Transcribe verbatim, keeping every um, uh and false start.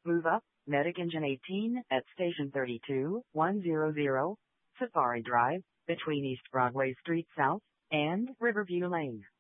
Move up, Medic Engine eighteen at Station thirty-two, one hundred, Safari Drive, between East Broadway Street South and Riverview Lane.